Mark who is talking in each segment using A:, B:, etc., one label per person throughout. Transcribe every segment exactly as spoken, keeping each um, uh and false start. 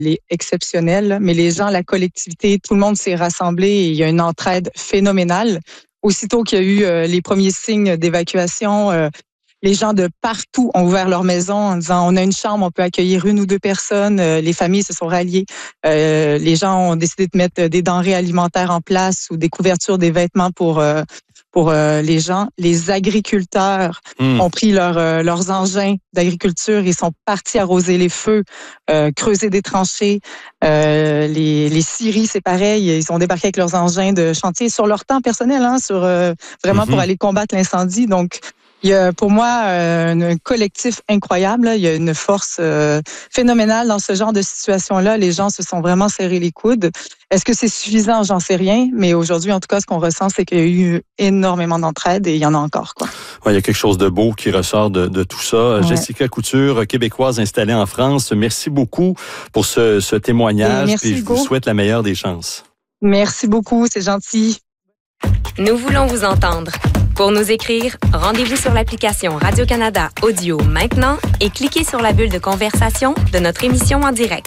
A: est exceptionnel, mais les gens, la collectivité, tout le monde s'est rassemblé et il y a une entraide phénoménale. Aussitôt qu'il y a eu euh, les premiers signes d'évacuation, euh, les gens de partout ont ouvert leur maison en disant on a une chambre, on peut accueillir une ou deux personnes. Euh, les familles se sont ralliées. Euh, les gens ont décidé de mettre des denrées alimentaires en place ou des couvertures, des vêtements pour euh, pour euh, les gens. Les agriculteurs mmh. ont pris leur, euh, leurs engins d'agriculture. Ils sont partis arroser les feux, euh, creuser des tranchées. Euh, les, les scieries, c'est pareil. Ils ont débarqué avec leurs engins de chantier sur leur temps personnel, hein, sur euh, vraiment mmh. pour aller combattre l'incendie. Donc, il y a pour moi euh, un collectif incroyable. Là. Il y a une force euh, phénoménale dans ce genre de situation-là. Les gens se sont vraiment serrés les coudes. Est-ce que c'est suffisant? J'en sais rien. Mais aujourd'hui, en tout cas, ce qu'on ressent, c'est qu'il y a eu énormément d'entraide et il y en a encore, quoi.
B: Ouais, il y a quelque chose de beau qui ressort de, de tout ça. Ouais. Jessica Couture, québécoise installée en France, merci beaucoup pour ce, ce témoignage.
A: Et merci,
B: puis je
A: Hugo.
B: vous souhaite la meilleure des chances.
A: Merci beaucoup, c'est gentil.
C: Nous voulons vous entendre. Pour nous écrire, rendez-vous sur l'application Radio-Canada Audio maintenant et cliquez sur la bulle de conversation de notre émission en direct.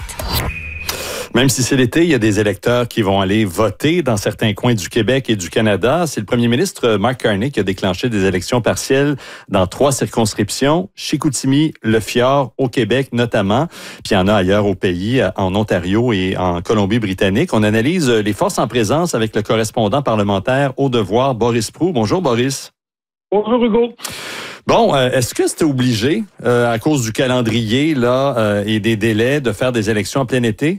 B: Même si c'est l'été, il y a des électeurs qui vont aller voter dans certains coins du Québec et du Canada. C'est le premier ministre Mark Carney qui a déclenché des élections partielles dans trois circonscriptions, Chicoutimi, Le Fjord, au Québec notamment, puis il y en a ailleurs au pays, en Ontario et en Colombie-Britannique. On analyse les forces en présence avec le correspondant parlementaire au devoir, Boris Proulx. Bonjour Boris.
D: Bonjour Hugo.
B: Bon, euh, est-ce que c'était obligé, euh, à cause du calendrier là euh, et des délais, de faire des élections en plein été?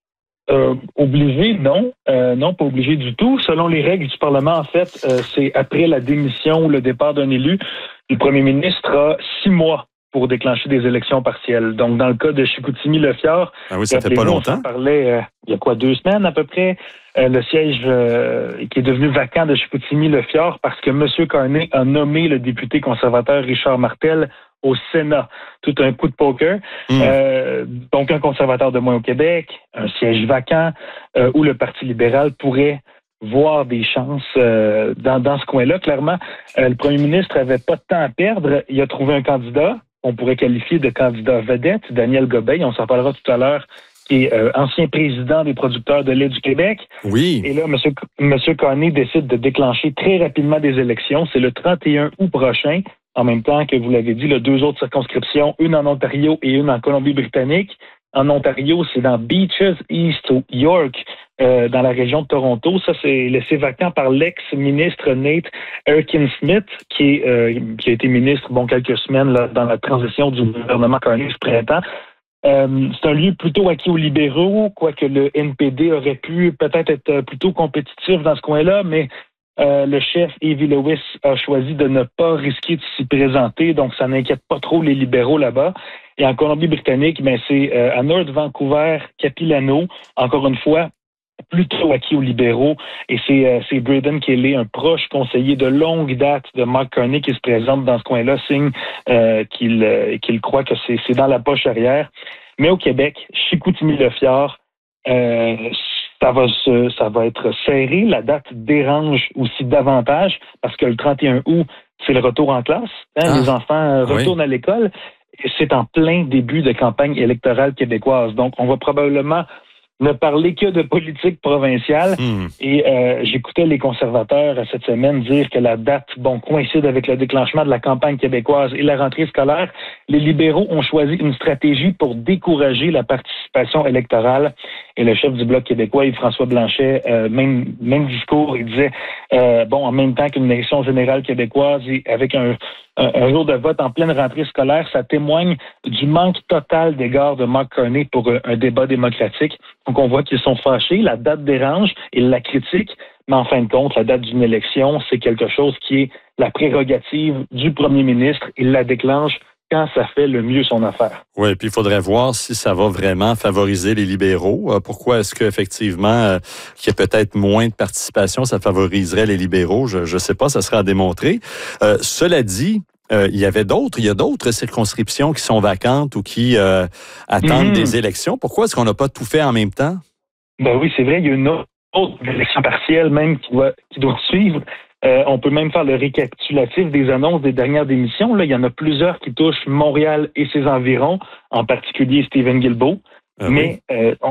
D: Euh, obligé, non. Euh, non, pas obligé du tout. Selon les règles du Parlement, en fait, euh, c'est après la démission ou le départ d'un élu, le premier ministre a six mois pour déclencher des élections partielles. Donc, dans le cas de Chicoutimi-Le Fjord,
B: ah oui, ça fait pas longtemps.
D: On parlait euh, il y a quoi, deux semaines à peu près, euh, le siège euh, qui est devenu vacant de Chicoutimi-Le Fjord parce que M. Carney a nommé le député conservateur Richard Martel au Sénat. Tout un coup de poker. Mmh. Euh, donc, un conservateur de moins au Québec, un siège vacant, euh, où le Parti libéral pourrait voir des chances euh, dans, dans ce coin-là. Clairement, euh, le premier ministre avait pas de temps à perdre. Il a trouvé un candidat, on pourrait qualifier de candidat vedette, Daniel Gobeil, on s'en parlera tout à l'heure, qui est euh, ancien président des producteurs de lait du Québec.
B: Oui.
D: Et là, M. M. Carney décide de déclencher très rapidement des élections. C'est le trente et un août prochain. En même temps que vous l'avez dit, là, deux autres circonscriptions, une en Ontario et une en Colombie-Britannique. En Ontario, c'est dans Beaches East York, euh, dans la région de Toronto. Ça, c'est laissé vacant par l'ex-ministre Nate Erkin-Smith, qui, est, euh, qui a été ministre bon quelques semaines là, dans la transition du gouvernement Carney ce printemps. Euh, c'est un lieu plutôt acquis aux libéraux, quoique le N P D aurait pu peut-être être plutôt compétitif dans ce coin-là, mais Euh, le chef Avi Lewis a choisi de ne pas risquer de s'y présenter, donc ça n'inquiète pas trop les libéraux là-bas. Et en Colombie-Britannique, ben c'est euh, à North Vancouver, Capilano, encore une fois, plutôt acquis aux libéraux. Et c'est, euh, c'est Braden Kelly, un proche conseiller de longue date de Mark Carney, qui se présente dans ce coin-là, signe euh, qu'il, euh, qu'il croit que c'est, c'est dans la poche arrière. Mais au Québec, Chicoutimi-Le Fjord, euh, Ça va, se, ça va être serré. La date dérange aussi davantage parce que le trente et un août, c'est le retour en classe. Hein, ah, les enfants retournent oui. à l'école. Et c'est en plein début de campagne électorale québécoise. Donc, on va probablement ne parler que de politique provinciale. Mmh. Et euh, j'écoutais les conservateurs cette semaine dire que la date, bon, coïncide avec le déclenchement de la campagne québécoise et la rentrée scolaire. Les libéraux ont choisi une stratégie pour décourager la participation électorale. Et le chef du Bloc québécois, Yves-François Blanchet, euh, même, même discours, il disait, euh, bon, en même temps qu'une élection générale québécoise et avec un, un, un jour de vote en pleine rentrée scolaire, ça témoigne du manque total d'égard de Mark Carney pour un, un débat démocratique. Donc, on voit qu'ils sont fâchés, la date dérange, ils la critiquent, mais en fin de compte, la date d'une élection, c'est quelque chose qui est la prérogative du premier ministre. Il la déclenche quand ça fait le mieux son affaire.
B: Oui, puis il faudrait voir si ça va vraiment favoriser les libéraux. Euh, pourquoi est-ce qu'effectivement, euh, qu'il y ait peut-être moins de participation, ça favoriserait les libéraux? Je ne sais pas, ça sera à démontrer. Euh, cela dit, euh, il y avait d'autres, il y a d'autres circonscriptions qui sont vacantes ou qui euh, attendent mmh. des élections. Pourquoi est-ce qu'on n'a pas tout fait en même temps?
D: Ben oui, c'est vrai, il y a une autre, autre élection partielle même qui doit, qui doit suivre. Euh, on peut même faire le récapitulatif des annonces des dernières démissions. Là, il y en a plusieurs qui touchent Montréal et ses environs, en particulier Stephen Guilbeault. Ah, mais oui. euh,